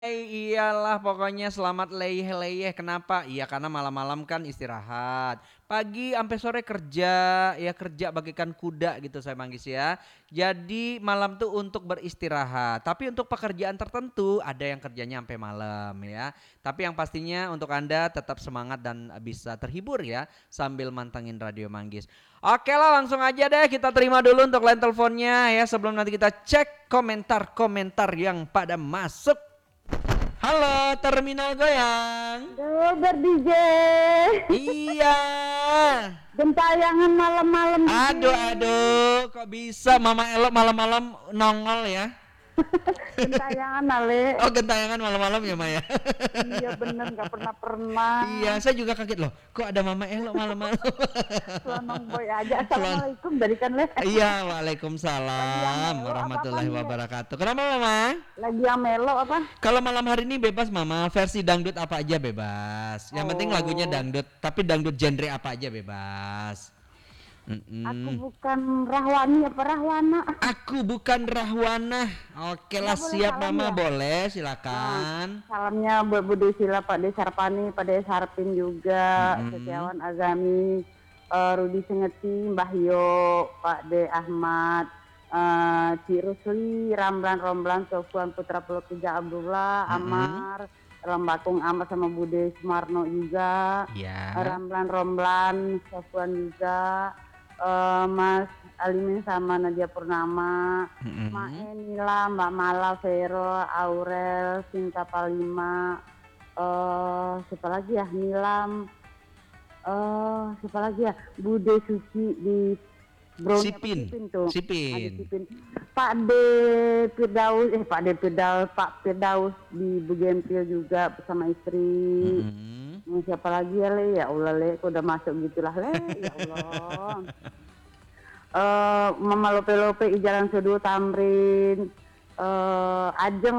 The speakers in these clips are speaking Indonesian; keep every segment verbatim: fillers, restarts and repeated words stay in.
Eh, iyalah pokoknya selamat leyeh-leyeh. Kenapa? Iya karena malam-malam kan istirahat. Pagi sampai sore kerja, ya kerja bagaikan kuda gitu saya manggis ya. Jadi malam tuh untuk beristirahat. Tapi untuk pekerjaan tertentu ada yang kerjanya sampai malam ya. Tapi yang pastinya untuk Anda tetap semangat dan bisa terhibur ya sambil mantengin Radio Manggis. Oke lah langsung aja deh kita terima dulu untuk line teleponnya ya sebelum nanti kita cek komentar-komentar yang pada masuk. Halo Terminal Goyang. Gober D J. Iya. Gentayangan malam-malam. Aduh aduh, kok bisa Mama Elo malam-malam nongol ya? Gentayangan ale. Oh gentayangan malam-malam ya Maya? Iya bener nggak pernah pernah. Iya saya juga kaget loh. Kok ada Mama Elo malam-malam? Selonong boy aja. Assalamualaikum dari kan le. Iya waalaikumsalam warahmatullahi wabarakatuh. Kenapa Mama? Lagi yang melo apa? Kalau malam hari ini bebas Mama, versi dangdut apa aja bebas. Yang penting lagunya dangdut, tapi dangdut genre apa aja bebas. Mm-mm. Aku bukan Rahwani apa Rahwana. Aku bukan Rahwana. Oke lah siap Mama ya? Boleh silakan. Nah, salamnya buat Bu Desila, Pak Desarpani, Pak Desarpin juga, mm-hmm. Setiawan Azami, uh, Rudi Sengeti, Mbah Yo, Pak De Ahmad, uh, Ci Rusli, Ramlan Romlan, Sofwan Putra Pelukuja Abdullah, mm-hmm. Amar, Lembakung Amar sama Bude Sumarno juga, yeah. Ramlan Romlan, Sofwan juga. Uh, Mas Alimin sama Nadia Purnama, mm-hmm. Mak Enila, Mbak Mala, Vero, Aurel, Sinta Palima, uh, siapa lagi ya, Nilam, uh, siapa lagi ya, Bude Suci di Bro Sipin, Sipin tuh, Sipin. Sipin. Pak De Firdaus, eh Pak De Firdaus, Pak Firdaus di Bugenpil juga bersama istri. Mm-hmm. Siapa lagi ya le, ya Allah le, kok udah masuk gitulah le, ya Allah. uh, Mama Lope Lope, Ijalan Sedu, Tamrin, uh, Ajeng,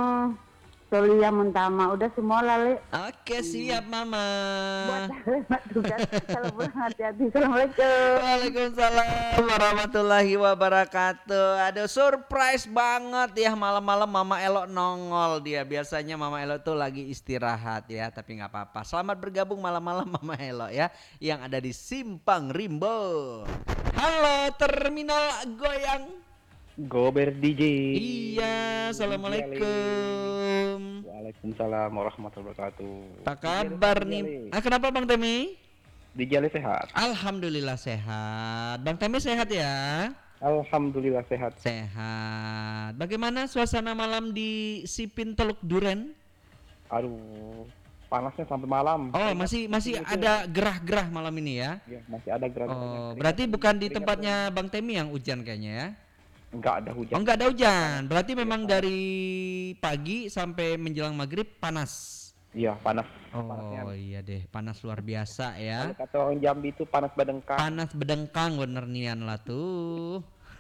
Solia Muntama, udah semua lah le. Oke siap Mama. Buat tugas, kalau pulang hati-hati. Assalamualaikum. Waalaikumsalam warahmatullahi wabarakatuh. Aduh surprise banget ya malam-malam Mama Elo nongol dia. Biasanya Mama Elo tuh lagi istirahat ya, tapi nggak apa-apa. Selamat bergabung malam-malam Mama Elo ya, yang ada di Simpang Rimbo. Halo Terminal Goyang. Gober D J. Iya, assalamualaikum. Waalaikumsalam warahmatullahi wabarakatuh. Apa kabar nih? Ah kenapa Bang Temi? D J sehat. Alhamdulillah sehat. Bang Temi sehat ya? Alhamdulillah sehat. Sehat. Bagaimana suasana malam di Sipin Teluk Duren? Aduh, panasnya sampai malam. Oh masih masih ada gerah-gerah malam ini ya? Ya masih ada gerah. Oh berarti bukan di tempatnya Bang Temi yang hujan kayaknya ya? Enggak ada hujan. Oh enggak ada hujan. Berarti memang ya, dari pagi sampai menjelang maghrib panas. Iya panas. Oh Panasnya. Iya deh panas luar biasa ya. Kalau kata orang Jambi itu panas bedengkang. Panas bedengkang bener nian lah tuh.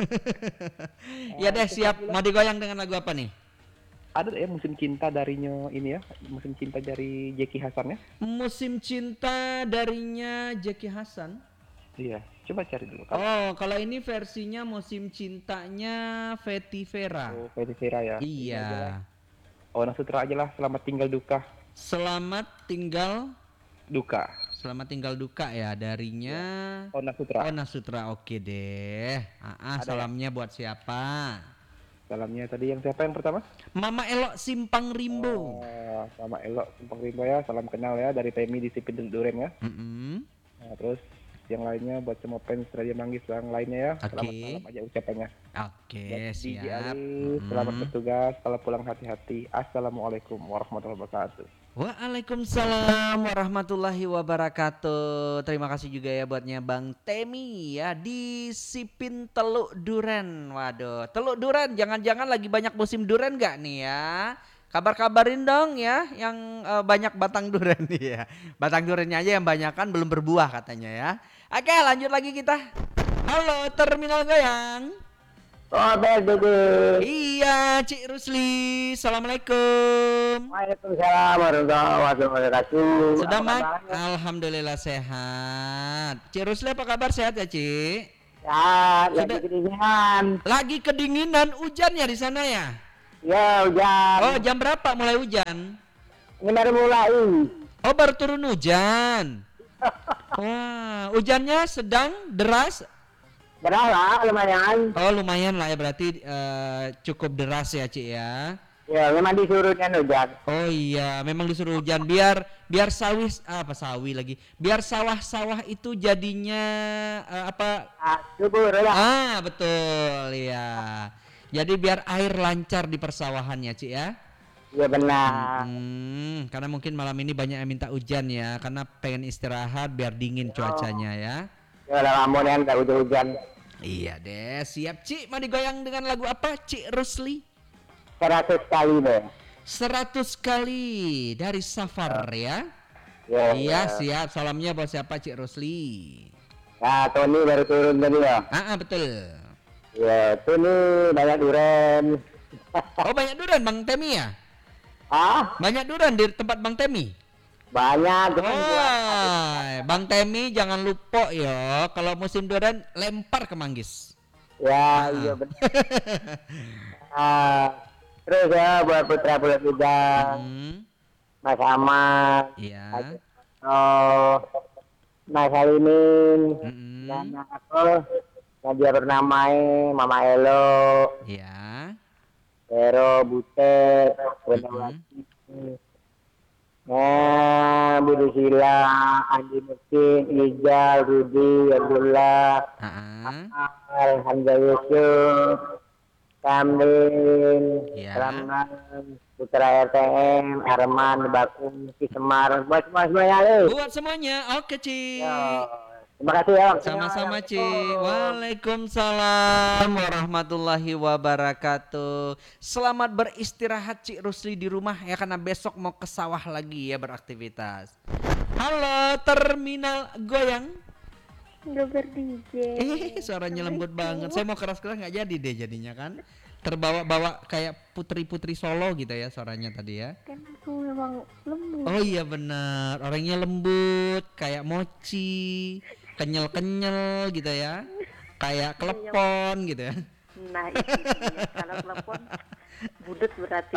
Ya deh siap. Mau digoyang dengan lagu apa nih? Ada ya musim cinta darinya ini ya. Musim cinta dari Jeki Hasan ya. Musim cinta darinya Jeki Hasan. Iya. Coba cari dulu. Kalau... Oh, kalau ini versinya musim cintanya Fetty Vera. Oh, Fetty Vera ya. Iya. Oh, Nasutra aja lah. Selamat tinggal duka. Selamat tinggal duka. Selamat tinggal duka ya darinya. Oh, Nasutra. Oh, Nasutra. Oke deh. Ah, ah salamnya ya? Buat siapa? Salamnya tadi yang siapa yang pertama? Mama Elok Simpang Rimbo. Oh, Mama Elok Simpang Rimbo ya. Salam kenal ya dari Temi di Sipin Duren ya. Mm-hmm. Nah, terus yang lainnya buat semua fans Radio Manggis yang lainnya ya. Okay. Selamat malam aja ucapannya. Oke, okay, siap. Ali, hmm. Selamat bertugas, kalau pulang hati-hati. Assalamualaikum warahmatullahi wabarakatuh. Waalaikumsalam warahmatullahi wabarakatuh. Terima kasih juga ya buatnya Bang Temi ya di Sipin Teluk Duren. Waduh, Teluk Duren jangan-jangan lagi banyak musim duren gak nih ya? Kabar-kabarin dong ya yang uh, banyak batang duren ya. Batang durennya aja yang banyak kan belum berbuah katanya ya. Oke lanjut lagi kita. Halo Terminal Goyang. Oh betul. Iya Cik Rusli. Assalamualaikum. Waalaikumsalam warahmatullahi wabarakatuh. Sudah mak? Alhamdulillah sehat. Cik Rusli apa kabar, sehat ya Cik? Ya, lagi kedinginan. Lagi kedinginan, hujan ya di sana ya? Ya hujan. Oh, jam berapa mulai hujan? Ini baru mulai. Oh, baru turun hujan. Wah, hujannya sedang, deras. Beras lah lumayan. Oh, lumayan lah ya, berarti eh, cukup deras ya, Ci ya. Ya memang disuruhnya hujan. Oh iya, memang disuruh hujan biar biar sawih apa sawih lagi. Biar sawah-sawah itu jadinya eh, apa? Ah, subur ya. Ah, betul ya. Jadi biar air lancar di persawahannya, Ci ya. Iya benar. Hmm, karena mungkin malam ini banyak yang minta hujan ya, karena pengen istirahat biar dingin cuacanya ya. Ya udah lama nih enggak hujan-hujan. Iya deh, siap Ci. Mau digoyang dengan lagu apa, Ci Rusli? Seratus kali deh. Seratus kali dari Safar ya. Ya, Iya ya. siap. Salamnya buat siapa, Cik Rusli? Nah, Tony baru turun tadi ya. Ah, ah, betul. Ya, Tony banyak duren. Oh, banyak durian Bang Temi ya? Ah, Banyak durian di tempat Bang Temi? banyak. Wah, Bang Temi jangan lupa ya, kalau musim durian lempar ke Manggis. Ya, iya benar. Ah, terus ya buat putra putra juga, Hmm, Mas Ahmad, iya. oh, Mas Halimin, Mm-mm. dan aku Nadia Bernamai, Mama Elo, Iya. Vero, Butet, Bunda Mm-mm. Wati, nah, Budi Sila, Andi Mutin, Ijal, Rudi, Abdullah, Ah, Al, Hamza Yusuf, Kamlin, Iya. Ramlan, Putra R T M, Arman, Bakung, Ki Semar, buat semua semuanya nih. buat semuanya. Oke, Ci. Yo, terima kasih ya. waktunya. Sama-sama, Ci. Waalaikumsalam warahmatullahi wabarakatuh. Selamat beristirahat, Ci Rusli di rumah ya, karena besok mau ke sawah lagi ya beraktivitas. Halo, terminal goyang. Nggak ber-D J. Eh, suaranya lembut banget. Saya mau keras-keras nggak jadi deh jadinya kan. Terbawa-bawa kayak putri-putri Solo gitu ya suaranya tadi ya. Kan aku memang lembut. Oh iya benar, orangnya lembut, kayak mochi, kenyal-kenyal gitu ya. Kayak klepon gitu ya. Nah itu dia. Kalau telepon budut berarti.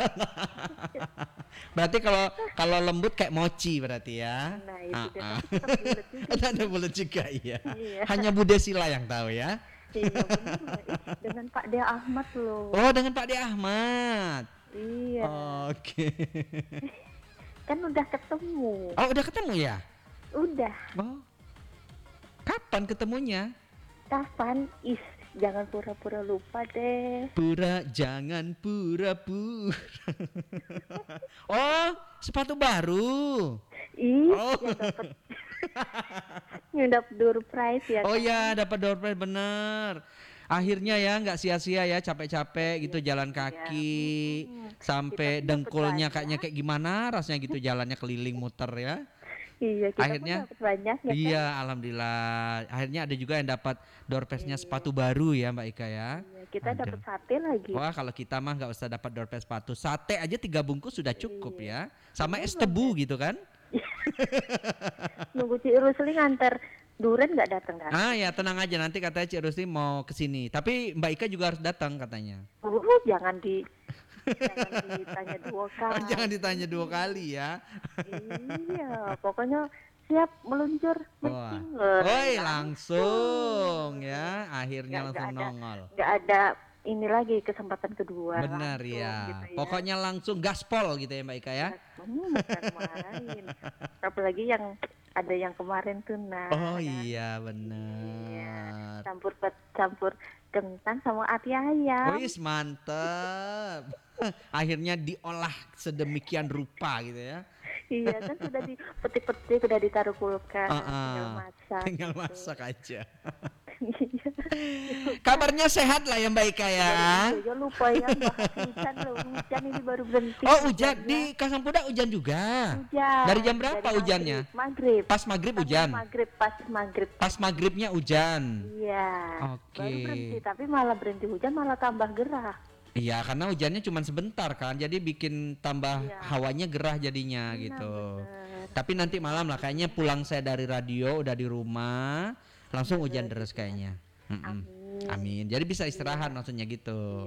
Berarti kalau kalau lembut kayak mochi berarti ya. Nah itu dia. Ah, ah. Tapi tetap bulet juga. Ada bulat juga iya. Iya. Hanya Bude Sila yang tahu ya. Iya bener lah. Ih, dengan Pak Dea Ahmad loh. Oh dengan Pak De Ahmad. Iya. Oke. Kan udah ketemu. Oh udah ketemu ya? Udah. Oh. Kapan ketemunya? Kapan? Is, jangan pura-pura lupa deh. Pura jangan pura-pura. Oh, sepatu baru. Ih, Oh. yang dapat yang dapat door prize ya. Oh kan? ya, dapat door prize bener. Akhirnya ya nggak sia-sia ya capek-capek gitu jalan kaki Hmm, sampai kita pun dapet dengkulnya banyak. kayaknya kayak gimana rasanya gitu jalannya keliling muter ya. Iya, kita Akhirnya pun dapat banyak ya kan? Iya, alhamdulillah. Akhirnya ada juga yang dapat door prize-nya sepatu baru ya Mbak Ika ya. Iya, kita Ada. dapat sate lagi. Wah kalau kita mah nggak usah dapat door prize sepatu, sate aja tiga bungkus sudah cukup Iya. ya, sama Bener es tebu gitu kan? Nunggu Ci Rusli nganter duren nggak datang kan? Ah ya tenang aja nanti katanya Cik Rusli mau kesini, tapi Mbak Ika juga harus datang katanya. Uh, jangan di jangan ditanya dua kali. Oh, jangan ditanya dua kali ya. Iya, pokoknya siap meluncur Wah, meeting. woi langsung ya, akhirnya Nggak- langsung nggak ada. nongol. Nggak ada ini lagi kesempatan kedua. Benar langsung ya. gitu ya. Pokoknya langsung gaspol gitu ya Mbak Ika ya. Hmm, bukan main. Apalagi yang ada yang kemarin tuh nah. Oh kan? iya benar. Campur campur kentang sama ati ayam. Wis mantep. Akhirnya diolah sedemikian rupa gitu ya. Iya kan sudah dipetik-petik, udah ditaruh kulkas, Ah, tinggal ah. masak. Tinggal gitu. masak aja. Iya. Kabarnya sehat lah ya Mbak Ika ya. Ya lupa ya bahas hujan loh, hujan ini baru berhenti. Oh hujan hujannya. di Kasangpuda hujan juga. Hujan. Dari jam berapa Dari hujannya? Maghrib. Pas maghrib Pas hujan. Maghrib, pas maghrib. Pas maghribnya hujan. Iya. Oke. Baru berhenti, tapi malah berhenti hujan malah tambah gerah. Iya karena hujannya cuma sebentar kan, jadi bikin tambah Iya. hawanya gerah jadinya Benar, gitu. benar. Tapi nanti malam lah kayaknya pulang saya dari radio udah di rumah langsung hujan deras kayaknya. Mm-mm. Amin. Amin. Jadi bisa istirahat maksudnya gitu. Iya.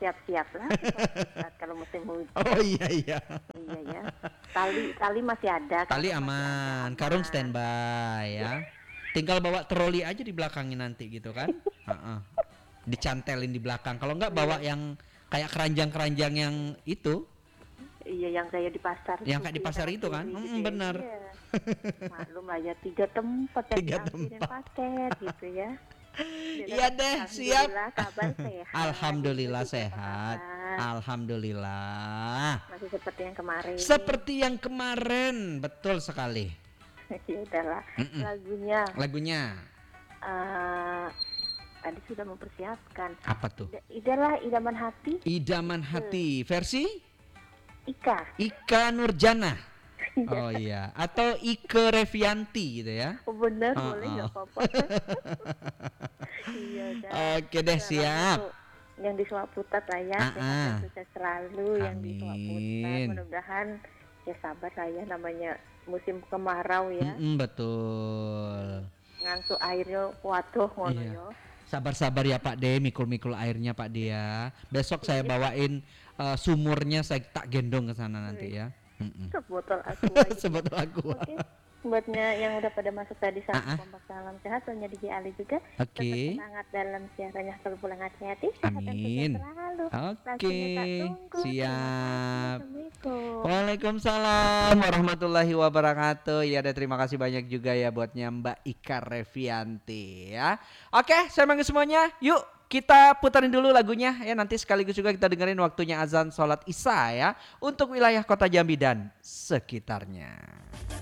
siap-siap lah Ustaz, kalau musim hujan. Oh iya iya. Iya ya. Tali tali masih ada. Tali karung masih aman, ada, karung aman. standby ya. Tinggal bawa troli aja di belakangnya nanti gitu kan. Heeh. Dicantelin di belakang. Kalau enggak bawa yang kayak keranjang-keranjang yang itu, Iya yang kayak di pasar. yang tuh, kayak di iya, pasar sama itu kan. tuli Mm, gitu ya. benar. Iya. Maklum lah ya tiga tempat yang Tiga diambilin tempat. paket gitu ya. Iya deh, siap. Alhamdulillah kabar sehat. Alhamdulillah Ibu juga sehat. apa kabar? Alhamdulillah. Masih seperti yang kemarin. Seperti yang kemarin, betul sekali. Ya udahlah. Mm-mm. Lagunya Lagunya eh tadi sudah mempersiapkan. apa tuh? Ida- Idalah idaman hati Idaman Hati versi Ika. Ika Nurjana. Oh iya, atau Ike Revianti gitu ya. Oh, benar Oh, boleh oh. nggak apa-apa. Iya udah. Oke deh, Nah, siap. lagu yang di Suap Putat lah ya, Ah, sehat ah. dan sukses selalu yang di Suap Putat. Amin. Mudah-mudahan ya sabar lah ya namanya musim kemarau ya. Mm-mm, betul. Ngangsu airnya waduh ngono Iya. yo. Sabar-sabar ya Pak D, mikul-mikul airnya Pak D ya. Besok saya bawain eh, sumurnya, saya tak gendong ke sana nanti ya. Mm-mm. Sebotol aku aja. Sebotol aku. Oke. Buatnya yang udah pada masuk tadi saat Ah, ah. kompak salam sehat, soalnya D J Ali juga. Oke. Tetap semangat dalam siarannya kalau pulang hati-hati. Sehat dan sukses Amin. selalu. Oke, Lagunya tak tunggu. siap. Assalamualaikum. Waalaikumsalam warahmatullahi wabarakatuh. Ya, ada terima kasih banyak juga ya buatnya Mbak Ika Revianti ya. Oke, saya manggil semuanya. Yuk kita putarin dulu lagunya ya. Nanti sekaligus juga kita dengerin waktunya azan sholat isya ya. Untuk wilayah kota Jambi dan sekitarnya.